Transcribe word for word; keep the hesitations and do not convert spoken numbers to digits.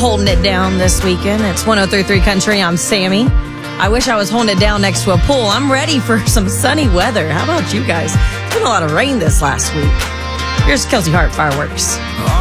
holding it down this weekend. It's one oh three point three Country. I'm Sammy. I wish I was holding it down next to a pool. I'm ready for some sunny weather. How about you guys? It's been a lot of rain this last week. Here's Kelsey Hart Fireworks.